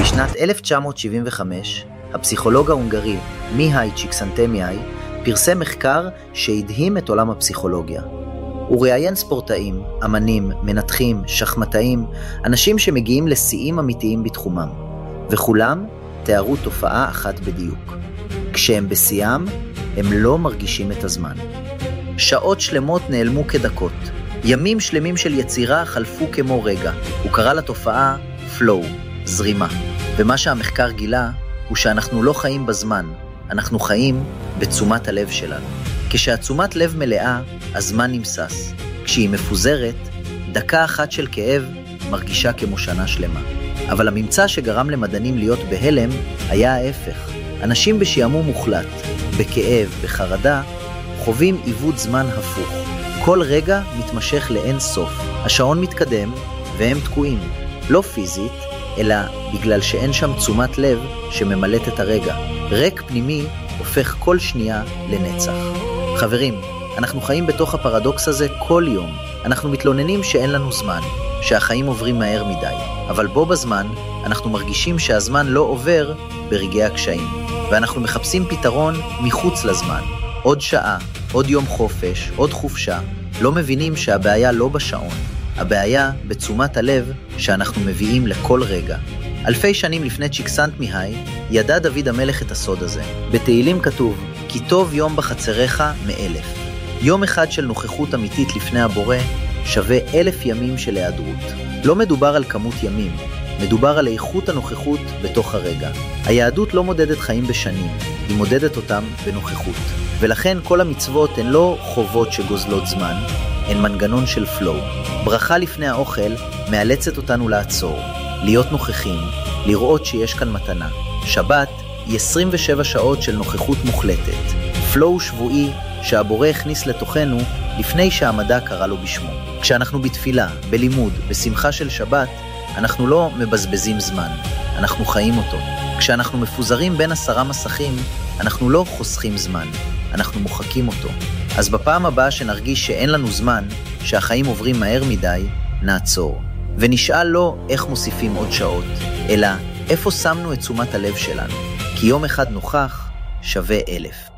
בשנת 1975, הפסיכולוג ההונגרי מיהאי צ'יקסנטמיהאי פרסם מחקר שהדהים את עולם הפסיכולוגיה. הוא ראיין ספורטאים, אמנים, מנתחים, שחמטאים, אנשים שמגיעים לשיאים אמיתיים בתחומם, וכולם תיארו תופעה אחת בדיוק. כשהם בשיאם, הם לא מרגישים את הזמן. שעות שלמות נעלמו כדקות. ימים שלמים של יצירה חלפו כמו רגע. הוא קרא לתופעה flow, זרימה. ומה שהמחקר גילה הוא שאנחנו לא חיים בזמן, אנחנו חיים בתשומת הלב שלנו. כשהתשומת לב מלאה, הזמן נמסס. כשהיא מפוזרת, דקה אחת של כאב מרגישה כמו שנה שלמה. אבל הממצא שגרם למדענים להיות בהלם היה ההפך. אנשים בשעמום מוחלט, בכאב, בחרדה, חווים עיוות זמן הפוך. כל רגע מתמשך לאין סוף. השעון מתקדם והם תקועים. לא פיזית, אלא בגלל שאין שם תשומת לב שממלאת את הרגע. ריק פנימי הופך כל שנייה לנצח. חברים, אנחנו חיים בתוך הפרדוקס הזה כל יום. אנחנו מתלוננים שאין לנו זמן, שהחיים עוברים מהר מדי. אבל בו בזמן, אנחנו מרגישים שהזמן לא עובר ברגעי הקשיים. ואנחנו מחפשים פתרון מחוץ לזמן. עוד שעה, עוד יום חופש, עוד חופשה. לא מבינים שהבעיה לא בשעון. הבעיה בתשומת הלב שאנחנו מביאים לכל רגע. אלפי שנים לפני צ'יקסנטמיהאי ידע דוד המלך את הסוד הזה. בתהילים כתוב, כי טוב יום בחצריך מ1,000. יום אחד של נוכחות אמיתית לפני הבורא שווה 1,000 ימים של היעדרות. לא מדובר על כמות ימים, מדובר על איכות הנוכחות בתוך הרגע. היהדות לא מודדת חיים בשנים, היא מודדת אותם בנוכחות. ולכן כל המצוות הן לא חובות שגוזלות זמן, הן מנגנון של פלואו. ברכה לפני האוכל מאלצת אותנו לעצור, להיות נוכחים, לראות שיש כאן מתנה. שבת היא 27 שעות של נוכחות מוחלטת. פלואו שבועי שהבורא הכניס לתוכנו לפני שהמדע קרא לו בשמו. כשאנחנו בתפילה, בלימוד, בשמחה של שבת, אנחנו לא מבזבזים זמן, אנחנו חיים אותו. כשאנחנו מפוזרים בין 10 מסכים, אנחנו לא חוסכים זמן, אנחנו מוחקים אותו. אז בפעם הבאה שנרגיש שאין לנו זמן, שהחיים עוברים מהר מדי, נעצור. ונשאל לא איך מוסיפים עוד שעות, אלא איפה שמנו את תשומת הלב שלנו. כי יום אחד נוכח שווה 1,000.